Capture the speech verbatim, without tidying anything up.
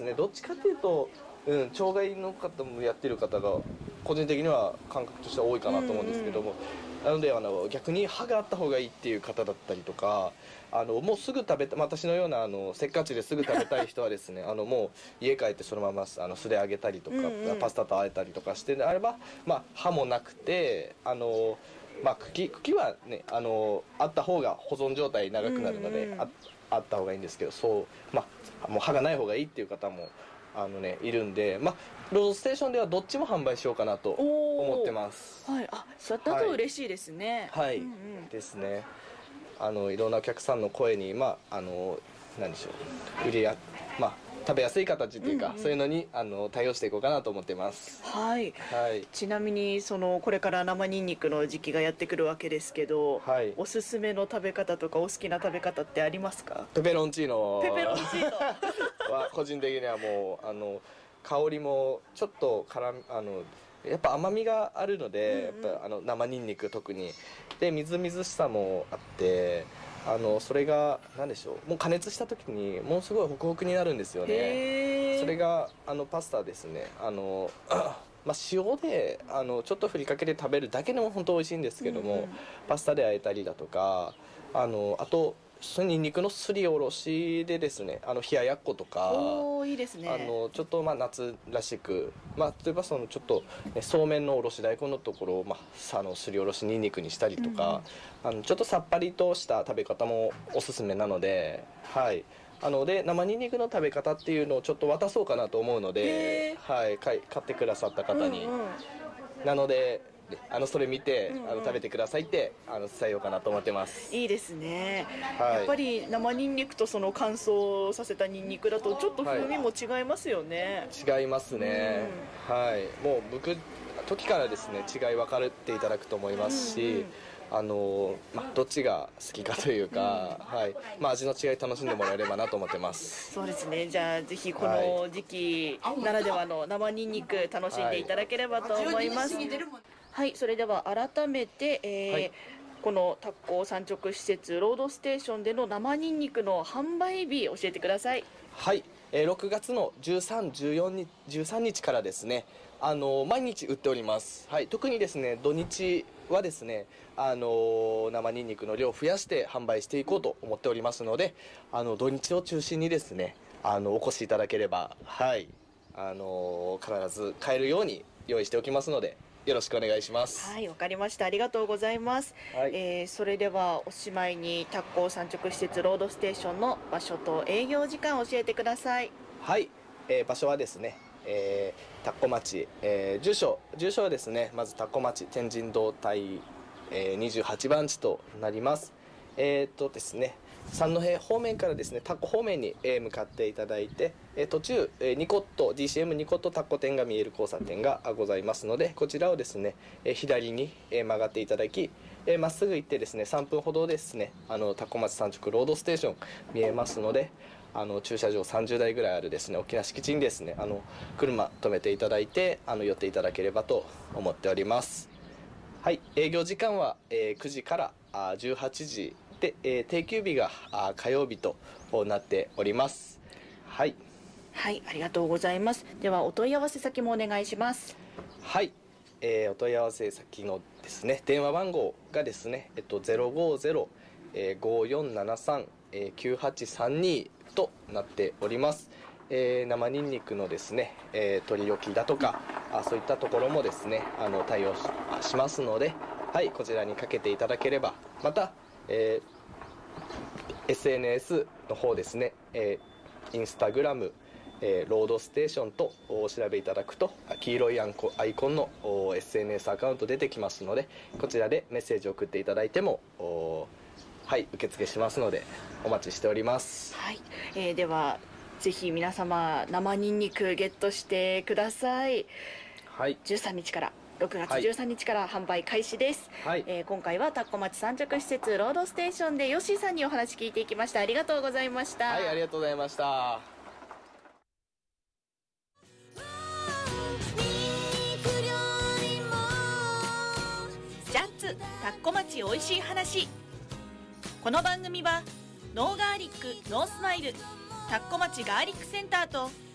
ね、どっちかっていうと、うん、腸外の方もやってる方が個人的には感覚としては多いかなと思うんですけども、うんうん、なのであの逆に歯があった方がいいっていう方だったりとか、あのもうすぐ食べた、私のようなあのせっかちですぐ食べたい人はですねあのもう家帰ってそのままあの素で揚げたりとか、うんうん、パスタと和えたりとかしてであれば、まあ、歯もなくてあの、まあ、茎, 茎はねあのあった方が保存状態長くなるので、うんうん、あ, あった方がいいんですけど、そう、まあ、もう歯がない方がいいっていう方もあのね、いるんで、まあ、ロードステーションではどっちも販売しようかなと思ってます。 はい、あ、そうだと嬉しいですね。 はい、はい、 うんうん、 ですね。あのいろんなお客さんの声に、まあ、あの何でしょう、売りや、まあ、食べやすい形っていうか、うんうん、そういうのにあの対応していこうかなと思ってます。 はい、 はい、 ちなみにそのこれから生ニンニクの時期がやってくるわけですけど、はい、おすすめの食べ方とかお好きな食べ方ってありますか？ ペペロンチーノペペロンチーノは個人的にはもうあの香りもちょっと辛み、あのやっぱ甘みがあるので、うんうん、やっぱあの生ニンニク特にでみずみずしさもあって、あのそれが何でしょう、もう加熱した時にものすごいホクホクになるんですよね。それがあのパスタですね。あのまあ、塩であのちょっとふりかけて食べるだけでも本当美味しいんですけども、うんうん、パスタで和えたりだとか、あのあとニンニクのすりおろしでですね、あの冷ややっことか、 おいいですね、 あのちょっとまあ夏らしく、まあ、例えばそのちょっと、ね、そうめんのおろし大根のところを、まあ、あのすりおろしニンニクにしたりとか、うん、あのちょっとさっぱりとした食べ方もおすすめなので、はい、あので生ニンニクの食べ方っていうのをちょっと渡そうかなと思うので、はい、買ってくださった方に、うんうん、なのであのそれ見て、うんうん、あの食べてくださいってあの伝えようかなと思ってます。 いいですね、はい、やっぱり生ニンニクとその乾燥させたニンニクだとちょっと風味も違いますよね。 はい、違いますね、うん、はい、もう僕時からですね違い分かっていただくと思いますし、うんうん、あのまあ、どっちが好きかというか、うん、はい、まあ、味の違い楽しんでもらえればなと思ってます。 そうですね、じゃあぜひこの時期ならではの生ニンニク楽しんでいただければと思います。はい、はい、それでは改めて、えーはい、この田子産直施設ロードステーションでの生ニンニクの販売日教えてください。 はい、えー、ろくがつのじゅうさん、じゅうよっか、じゅうさんにちからですね、あの毎日売っております。はい、特にですね土日はですね、あの生ニンニクの量を増やして販売していこうと思っておりますので、あの土日を中心にですね、あのお越しいただければ、はい、あの必ず買えるように用意しておきますのでよろしくお願いします。 はい、わかりました。ありがとうございます。はい、えー、それではおしまいに田子産直施設ロードステーションの場所と営業時間を教えてください。 はい、えー、場所はですね、えー、田子町、えー、住所住所はですね、まず田子町天神堂台、えー、にじゅうはちばんちとなります。えーとですね、三戸方面からですね田子方面に、えー、向かっていただいて、えー、途中、えー、ニコット ディーシーエム ニコット田子店が見える交差点がございますので、こちらをですね、えー、左に、えー、曲がっていただき、えー、まっすぐ行ってですねさんぷんほどですね、あの田子町産直ロードステーション見えますので、あの駐車場さんじゅうだいぐらいあるですね大きな敷地にですね、あの車止めていただいて、あの寄っていただければと思っております。はい、営業時間は、えー、くじからあじゅうはちじで、えー、定休日があ火曜日となっております。はい、 はい、ありがとうございます。ではお問い合わせ先もお願いします。 はい、えー、お問い合わせ先のですね電話番号がですね、えっと、ゼロごゼロ、ごよんななさん、きゅうはちさんにとなっております。えー、生ニンニクのですね、えー、取り置きだとかあそういったところもですねあの対応 し, しますので、はい、こちらにかけていただければ、また、えー、エスエヌエス の方ですね、えー、インスタグラム、えー、ロードステーションとお調べいただくと黄色いアイコンの エスエヌエス アカウント出てきますので、こちらでメッセージを送っていただいてもはい、受付しますのでお待ちしております。 はい、えー、ではぜひ皆様生ニンニクゲットしてください。はい、じゅうさんにちからろくがつじゅうさんにちから販売開始です。はい、えー、今回は田子町産直施設ロードステーションでヨッシーさんにお話聞いていきました。ありがとうございました。 はい、ありがとうございました。 ジャッツ田子町おいしい話。この番組はノーガーリックノースマイル田子町ガーリックセンターと